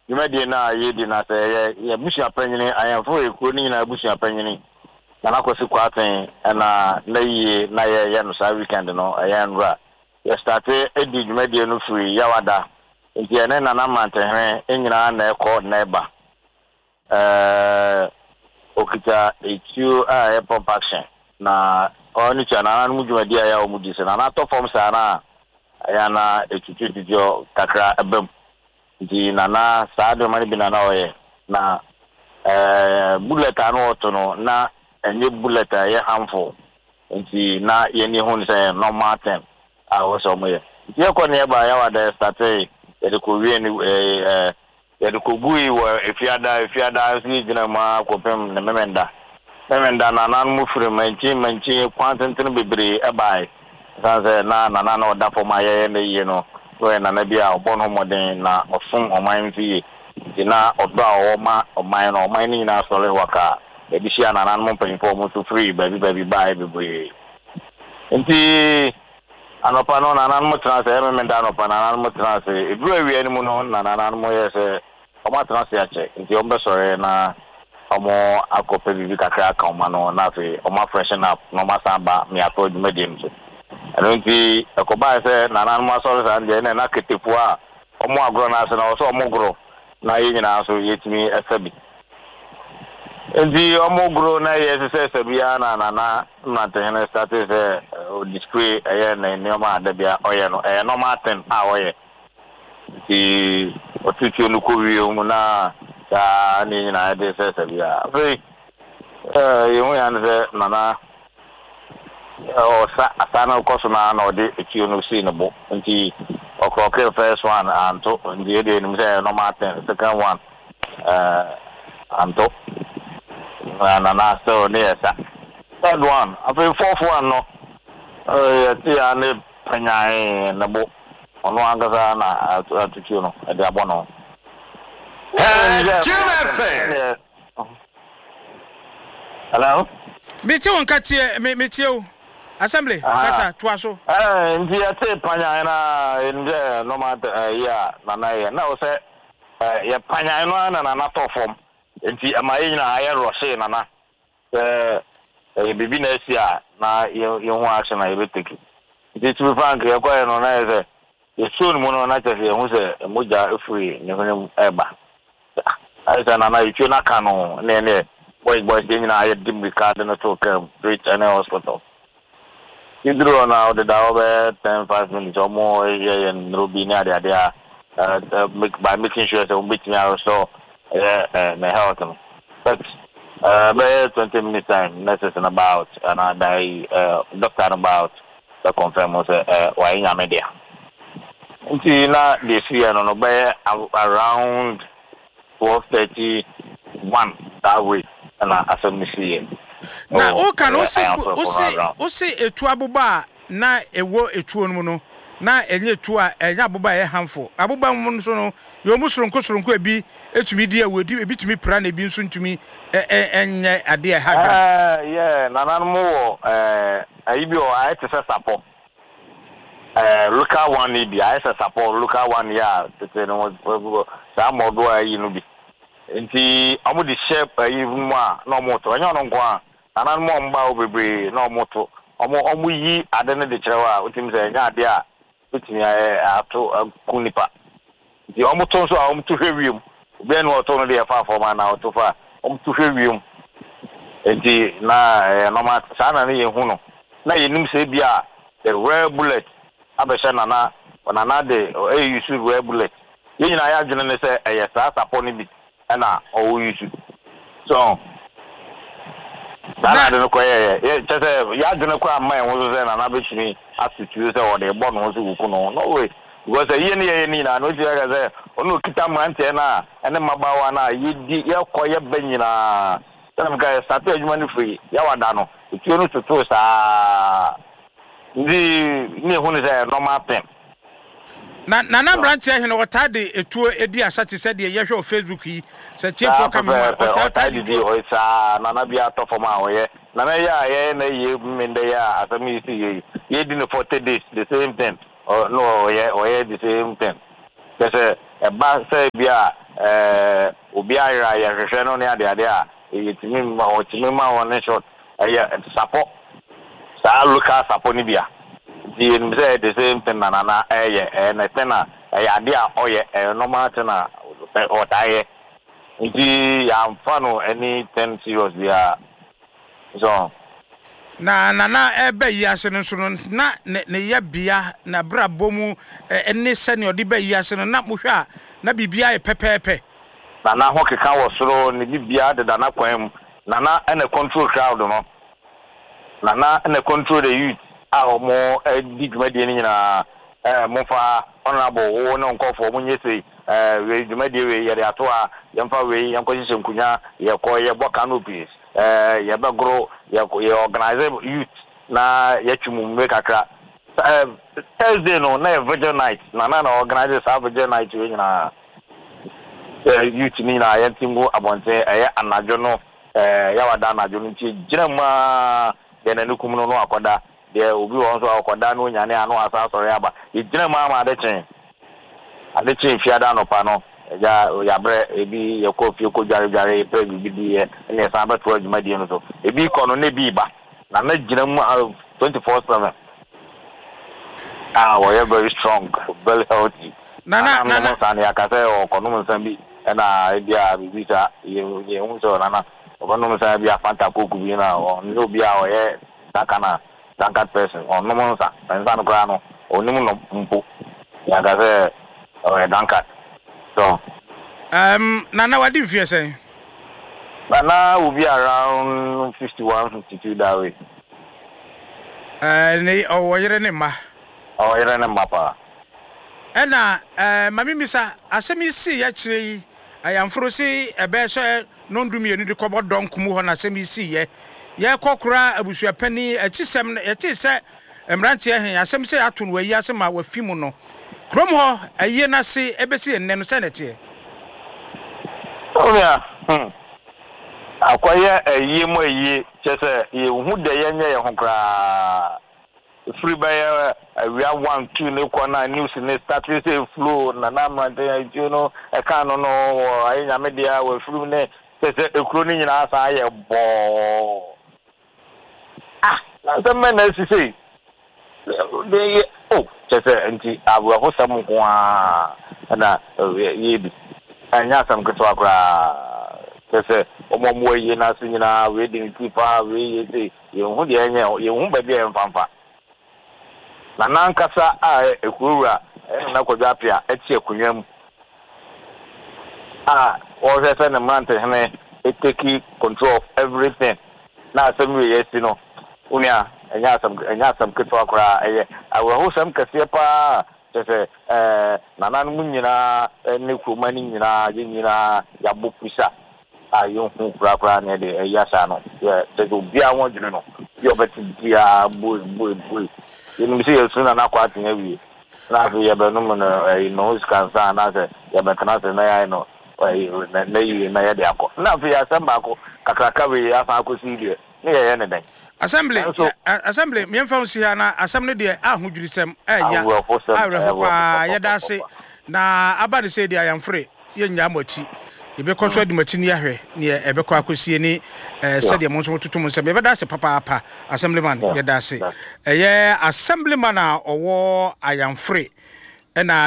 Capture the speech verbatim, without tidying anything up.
dwumadi na yedi na sɛ yɛ busua panyini ayɛmfo ekuro ni na busua panyini na nakosi kwaten na na yie na yɛ yɛ no sa weekend no ɛyɛ nra yɛ start edi dwumadi no free yawada nti ene na na mantenhwe enyina na ɛkɔ na ɛba eh okita etu a yɛ pump action na oni chana na mu dwumadi a yɛ omudi se na na to form sa na ya na etutu dijo kakra ebem nti na na saa de mani bi na na oye na eh bullet anu oto no na enye bullet ye harmful nti na ye ni hu say normal time a wo so mo ye nti e ko ne ba ya wa da start e de ko wie ni eh ye de ko bui wo efiada efiada si gina ma ko pem na memenda memenda na na mu fure manchi manchi kwantentin bebre e bai sanse na na na no da for ma ye ne ye no so na na bia obon homoden na ofun oman fi di na odo a oma oman na oman ni na sole waka e bi sia na na mo mpanyfo mo so free baby baby bye baby enti anopa no na na mo transfer e me da anopa na na mo transfer e bru awie ni mu no na na na mo ye se o ma transfer check enti o mbe sore na omo akope bibi kakra ka o ma no na fe o ma freshen up no ma samba mi ato dwumadi nso Anunti akoba se na na ma so sa nje na ketepu a omo agro na se na so omo gro na yi na so yetimi esabi endi omo gro na ye se se sabia na na na na te na start se o display aye na ni ma adabia oye no eh normal ten a oye ti otutu no ko wi o mu na ta ni na de se sabia fe eh yo ya na se na na o sa asana ko so na na odi ekio no si no bo nti okroke first one anto ndi de ni say no matter second one uh anto na na na so ne esa third one afi fourth one no eh ti ane panyai na bo ono angasa na atukio no e de abono eh Jimmy hello me ti won ka tie me me tie o Assembly, kasa tuaso. Eh, ndi ate panya na nje no ma ya na na ya. Na o se ya panya no na na na to form. Nti amaye nyina aye roshe na na. Eh eh bibi na esia na ye hu action na ye beteki. Nti tu frank ye kwa no na ye se ye show no na cha ye hu se moja free ne ho eba. Ai sa na na you na kanu ne ne boy boy nyina aye dim card na to come reach an hospital. Idro na the dawe ten five minutes or more here in Rubina there uh by making sure that we meet also uh my health but uh by twenty minutes time necessary about and I uh doctor about the confirm was uh why in media until na this year no by around twelve thirty one that way and I assume na o kan o se o se o se etu abuba na ewo etu onu no na enye etu a enya abuba ye hanfo abuba mu so no yo musuronko suronko ebi etumi di awodi ebi tumi pra na ebi nso ntumi enye ade e hadra eh yeah na na mo eh ayibi o ai te se support eh local one ni bi ai se support local one ya te no sa modo ayi no bi nti amu di shape ayi mu a na mo to enya no nko a anan mo mba obebre na omoto omo omo yi ade ne de kirewa otim se nya ade a otimi ato kunipa di omo to so a omo to hwewiem be no oto no de fa fa ma na oto fa omo to hwewiem enti na no ma sa na ne ye hu no na ye nim se bia the rare bullet abesha na na na na de e use rare bullet ye nyina ya dwene ne se e sa sapo ne bi na o use so na de no koye ye chese ya de no kwa amman wo so na na be chini asutu se wo de bo no so wuku no no way because ye ne ye ni na no ti ga se onu kita mante na ene mabawa na ye di ye koye banyina tana ga start adwuma ni free ya wada no ti onu tutu sa ndi ni hu ne se normal pen na na na branch here no wotade etuo edi asate se de ye hwe o Facebook yi se chiefo kamera wotade di o sa na na bia to form a oye na na ya ye na ye mende ya asami si ye ye di no forty days the same thing or no oye oye the same thing because e ba say bia eh obi ayra ya hwehwe no ne ade ade a yetimi ma otimi ma won shot eh support sa local support ni bia di mze the same thing na na eh eh na tena eh ade a oye eh normal tena o daye ndi ya mfano anything serious bia so na na na ebe yi ase no so na ne ya bia na brabo mu ene sene odi be yi ase no na mohwa na bibia e pepepe na na ho keka wo soro ne bibia de na kwan na na ene control crowd no na na ene control the youth a omo big media ni na eh mo fa honorable wo no nkofo mo nyese eh we media we yere ato a yemfa we yankohye nkunya ye ko ye boka no please eh ye bagro ye ye organize youth na ye twumu make akra eh Thursday no na virgin night na na na organize sa virgin night we nyina eh youth ni na ye tingo abonte eh anajo no eh ya wada anajo no nti gina ma de na nukum no no akoda de obi won so akoda no nyane anu asa sori aba ye gina ma ma de chen ade chen fiada no pa no ya ya bre ebi ye ko fi ko jare jare pe bi bi ye ne sa ba to aduma die no so ebi ko no ne bi ba na na gina mu twenty-four seven ah we are very strong very healthy na na na na sa ne akase o ko no nsan bi na ebi a bi ta ye ye hu so na na o ko no nsan bi a fanta ko ku bi na o no bi a o ye dakana dankat person o no mo nsa nsan ko no o ni mu no mpo ya akase o dankat. So, um, Nana, what do you feel say? Nana will be around fifty-one, fifty-two that way. Uh, ne oh, you're in ma. Oh, you're in mapa. And uh, Mammy Missa, as I see actually, I am frozen a bear, non do me any cover don kumu on as I see ye. Ye cockra, a bush a penny, a chisem, a tis, a branch, as some say, I turn where yasama with Fimono. Cromho, a year na see, ebesi and then sanity. Oh, yeah. Hmm. Acquire a year more ye, just a you would the young honka. Free by we have one, two, no corner news in the start with a flu, Nanama, you know, a canon or I media with flu, says a crooning in us, I a ball. Ah, the man as you say. They oh, just anti I will host some one and uh ye and ya some good talk just a more ye na singina wedding keeper we say you who the you won't be there in pampa. Nanankasa a ekura na kodapia etie kunyam ah all the same man he take control of everything na some we yes you know unia enya some enya some kitwa kra eh awo ho some kase pa se eh nanan mu nyina ne kuma ni nyina nyina ya bokusa ayo hu kra kra ne de yasa no ye de bia won dwene no yo beti bia boy boy boy yenu se yesu na na kwati nya wi na so ye be no no eh no scansa na se ye be kana se na ya no eh na yi na ya de akọ na fi ya samba ko kakraka we ya fa ko si de ne ye ne den assembly assembly me mfa si ha na assembly de ahodwirisem eh ya awrehopa ya dase na aba de se de ayamfre ye nya machi ebe koso de machi ni ahwe ne ebe kwa akosie ni eh se de mo so tutum nsem ebe dase papa papa assemblyman ya dase eh ye assemblyman a owo ayamfre na